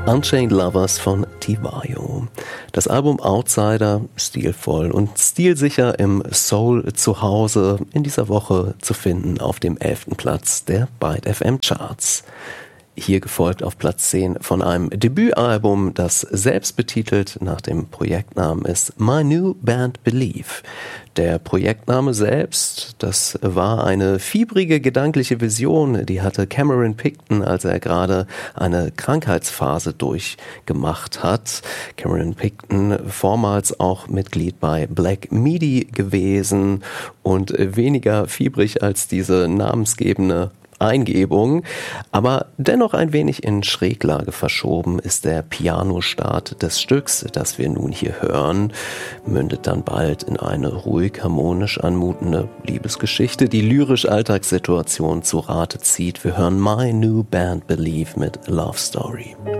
Unchained Lovers von Tivayo. Das Album Outsider, stilvoll und stilsicher im Soul zu Hause, in dieser Woche zu finden auf dem 11. Platz der Byte FM Charts. Hier gefolgt auf Platz 10 von einem Debütalbum, das selbst betitelt nach dem Projektnamen ist My New Band Believe. Der Projektname selbst, das war eine fiebrige gedankliche Vision, die hatte Cameron Picton, als er gerade eine Krankheitsphase durchgemacht hat. Cameron Picton, vormals auch Mitglied bei Black Midi gewesen und weniger fiebrig als diese namensgebende Eingebung, aber dennoch ein wenig in Schräglage verschoben ist der Pianostart des Stücks, das wir nun hier hören, mündet dann bald in eine ruhig harmonisch anmutende Liebesgeschichte, die lyrisch Alltagssituation zu Rate zieht. Wir hören My New Band Believe mit Love Story.